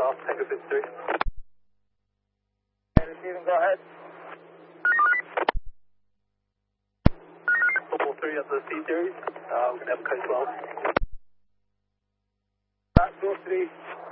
off, Tango 53. And Stephen, go ahead. Football 3 of the C series. We're going to have a code 12. Go 3.